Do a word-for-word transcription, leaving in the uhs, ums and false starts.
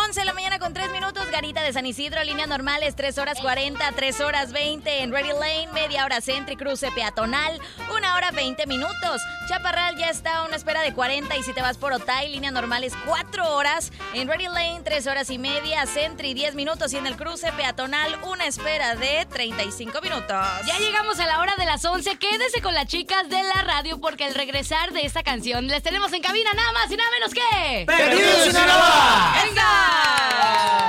once de la mañana con tres minutos. Garita de San Isidro, líneas normales, tres horas cuarenta, tres horas veinte. En Ready Lane, media hora centro y cruce peatonal, una hora veinte minutos. Chaparral ya está a una espera de cuarenta. Y si te vas por Otay, líneas normales, cuatro horas. En Ready Lane, tres horas y media. Centri, diez minutos. Y en el cruce peatonal, una espera de treinta y cinco minutos. Ya llegamos a la hora de las once. Quédese con las chicas de la radio porque al regresar de esta canción les tenemos en cabina nada más y nada menos que... ¡Perdidos Sinaloa! ¡Venga!